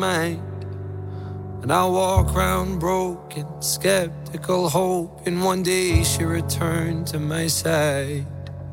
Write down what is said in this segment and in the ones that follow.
mind. And I walk around broken, skeptical, hoping one day she'll return to my side.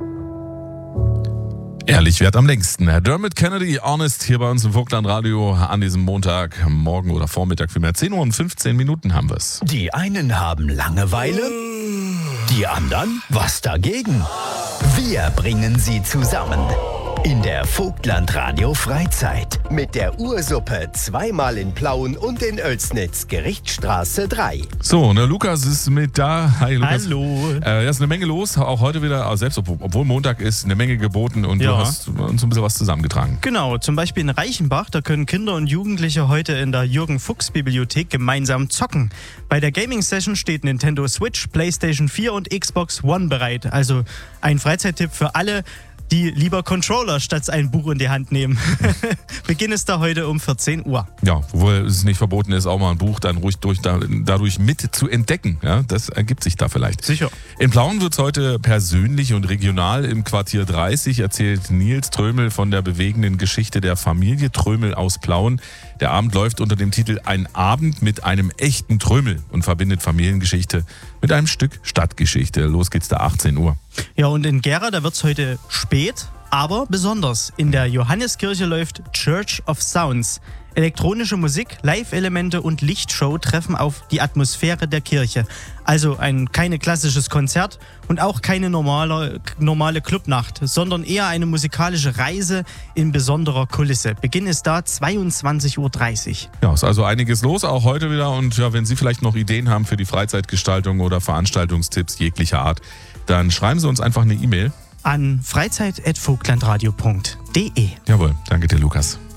Ehrlich wert am längsten. Herr Dermot Kennedy, Honest, hier bei uns im Vogtland Radio an diesem Montag, morgen oder Vormittag, vielmehr 10 Uhr und 15 Minuten haben wir es. Die einen haben Langeweile, die anderen was dagegen. Wir bringen sie zusammen in der Vogtland Radio Freizeit mit der Ursuppe zweimal in Plauen und in Oelsnitz, Gerichtsstraße 3. So, Lukas ist mit da. Hi Lukas. Hallo. Ist eine Menge los, auch heute wieder, selbst obwohl Montag ist, eine Menge geboten und du hast uns ein bisschen was zusammengetragen. Genau, zum Beispiel in Reichenbach, da können Kinder und Jugendliche heute in der Jürgen-Fuchs-Bibliothek gemeinsam zocken. Bei der Gaming-Session steht Nintendo Switch, PlayStation 4 und Xbox One bereit. Also ein Freizeittipp für alle, die lieber Controller statt ein Buch in die Hand nehmen. Beginn ist da heute um 14 Uhr. Ja, obwohl es nicht verboten ist, auch mal ein Buch dann ruhig dadurch mit zu entdecken. Ja, das ergibt sich da vielleicht. Sicher. In Plauen wird es heute persönlich und regional. Im Quartier 30 erzählt Nils Trömel von der bewegenden Geschichte der Familie Trömel aus Plauen. Der Abend läuft unter dem Titel Ein Abend mit einem echten Trömel und verbindet Familiengeschichte mit einem Stück Stadtgeschichte. Los geht's da 18 Uhr. Ja, und in Gera, da wird es heute spät, aber besonders. In der Johanneskirche läuft Church of Sounds. Elektronische Musik, Live-Elemente und Lichtshow treffen auf die Atmosphäre der Kirche. Also keine klassisches Konzert und auch keine normale Clubnacht, sondern eher eine musikalische Reise in besonderer Kulisse. Beginn ist da 22.30 Uhr. Ja, ist also einiges los, auch heute wieder. Und ja, wenn Sie vielleicht noch Ideen haben für die Freizeitgestaltung oder Veranstaltungstipps jeglicher Art, dann schreiben Sie uns einfach eine E-Mail An freizeit@vogtlandradio.de. Jawohl, danke dir, Lukas.